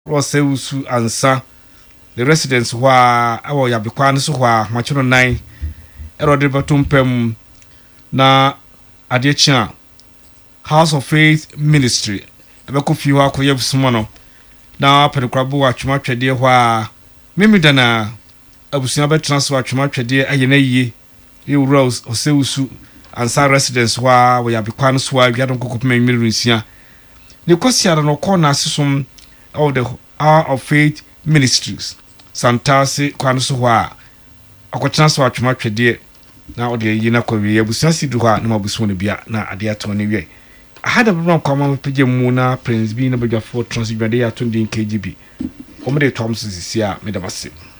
Roseusu ansa the residents who are our Yabikwan so wha machuno 9 erode batumpem na adechia House of Faith Ministry ebeko fi ho akoye busumo no na pedekwabo atwuma twede hwa mimidana abusua betransfer atwuma twede ayena yie Rose Oseusu ansa residents hwa we Yabikwan so wa wiadon kokopema mirinsia ne kwasiara no corner asesum of the Hour of Faith Ministries Santasi kwanuso hwa akotransfer atwuma twede na ode yina kwawe abusua sidu hwa na mabusu ne bia na ade ato ne wie ahada bro kwama pege mu na Prince B na bedwa for transfer de ya 20 kgb omede toms sisia medabase